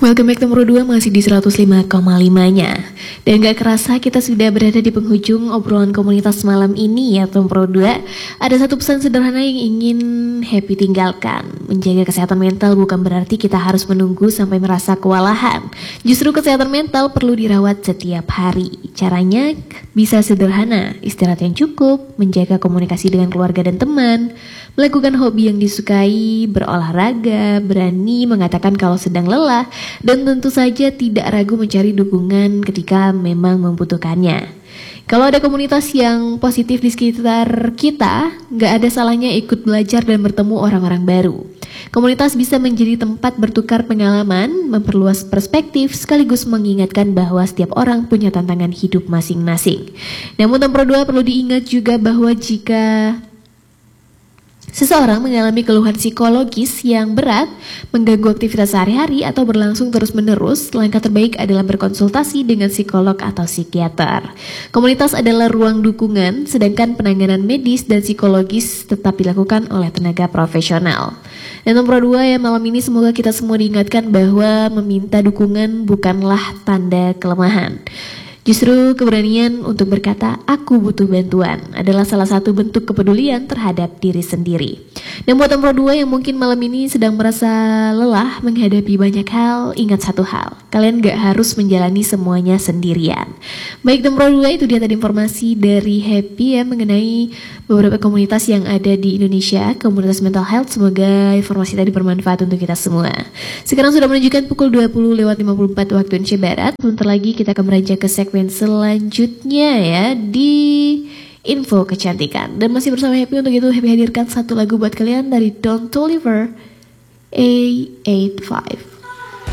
Welcome back to Nomor 2 masih di 105,5-nya. Dan gak kerasa kita sudah berada di penghujung obrolan komunitas malam ini ya Nomor 2. Ada satu pesan sederhana yang ingin Happy tinggalkan. Menjaga kesehatan mental bukan berarti kita harus menunggu sampai merasa kewalahan. Justru kesehatan mental perlu dirawat setiap hari. Caranya bisa sederhana, istirahat yang cukup, menjaga komunikasi dengan keluarga dan teman, melakukan hobi yang disukai, berolahraga, berani mengatakan kalau sedang lelah, dan tentu saja tidak ragu mencari dukungan ketika memang membutuhkannya. Kalau ada komunitas yang positif di sekitar kita, gak ada salahnya ikut belajar dan bertemu orang-orang baru. Komunitas bisa menjadi tempat bertukar pengalaman, memperluas perspektif, sekaligus mengingatkan bahwa setiap orang punya tantangan hidup masing-masing. Namun nomor 2 perlu diingat juga bahwa jika seseorang mengalami keluhan psikologis yang berat, mengganggu aktivitas sehari-hari atau berlangsung terus-menerus, langkah terbaik adalah berkonsultasi dengan psikolog atau psikiater. Komunitas adalah ruang dukungan, sedangkan penanganan medis dan psikologis tetap dilakukan oleh tenaga profesional. Dan nomor 2 ya, malam ini semoga kita semua diingatkan bahwa meminta dukungan bukanlah tanda kelemahan. Justru keberanian untuk berkata, aku butuh bantuan adalah salah satu bentuk kepedulian terhadap diri sendiri. Dan buat nomor 2 yang mungkin malam ini sedang merasa lelah menghadapi banyak hal, ingat satu hal, kalian gak harus menjalani semuanya sendirian. Baik nomor 2, itu dia tadi informasi dari Happy ya mengenai beberapa komunitas yang ada di Indonesia, komunitas mental health. Semoga informasi tadi bermanfaat untuk kita semua. Sekarang sudah menunjukkan pukul 20.54 waktu Indonesia Barat. Sebentar lagi kita akan beranjak ke segmen selanjutnya ya di info kecantikan. Dan masih bersama Happy, untuk itu Happy hadirkan satu lagu buat kalian dari Don Toliver, A85.